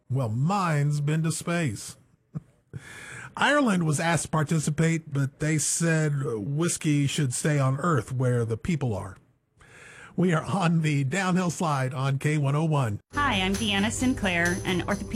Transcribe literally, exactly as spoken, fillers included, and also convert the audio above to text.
Well, mine's been to space. Ireland was asked to participate, but they said whiskey should stay on Earth where the people are. We are on the downhill slide on K one oh one. Hi, I'm Deanna Sinclair, an orthopedic